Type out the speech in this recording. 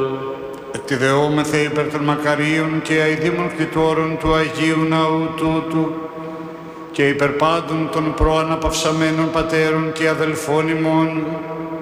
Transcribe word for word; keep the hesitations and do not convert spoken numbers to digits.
Εκτιδεόμεθε υπέρ των μακαρίων και αηδήμων κτητόρων του Αγίου Ναού τούτου και υπέρ πάντων των προαναπαυσαμένων πατέρων και αδελφών ημών,